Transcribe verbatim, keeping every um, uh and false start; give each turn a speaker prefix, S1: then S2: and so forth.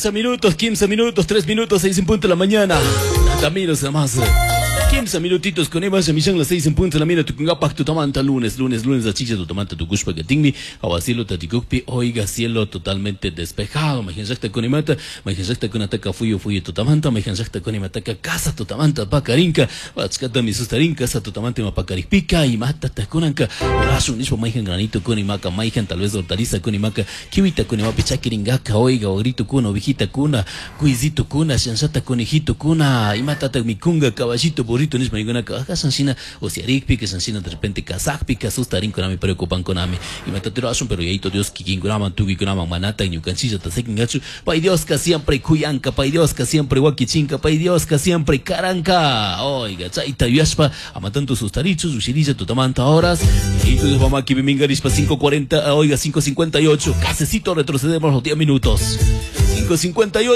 S1: quince minutos, quince minutos, tres minutos, seis en punto de la mañana. Nada menos, nada más. quince minutitos con Eva, se las seis en punto de la mañana. Tu kungapak, tu tamanta, lunes, lunes, lunes, la chicha, tu tamanta, tu gushpa, gatingmi, awasilo, tatikukpi, oiga, cielo totalmente despejado. Majenshakta con imata, majenshakta con ataka fuyo, fuyo, tu tamanta, majenshakta con imataka, casa, tu tamanta, pacarinka, watskata, mi sustarinka, sa tu tamante, mapacarikpika, y mata, takunanka, orasun, nispo, majen granito con imaka, majen, tal vez hortaliza con imaka, kiwita con imapichakiringaka, oiga, ogrito kuna, ovejita kuna, cuizito kuna, shanshata con hijito kuna, y matata mi kunga, caballito, burrito, nispo, ninguna caja, sanchina, o siarikpi, que sanchina de repente kazakpi, que asustarin con ami, preocupan con ami, y matatero asun, pero yaito Dios, kikingraman, tugigraman, manata, y ñucancilla, tasekingachu, pay Dios que siempre cuyanca, pay Dios que siempre huaquichinca, pay Dios que siempre caranca, oiga, chaita yaspa, amatando sus tarichos, ushirilla, tutamanta horas, y tu mamá aquí bimingarispa cinco cuarenta, oiga, cinco cincuenta y ocho, casecito retrocedemos los diez minutos, cinco cincuenta y ocho.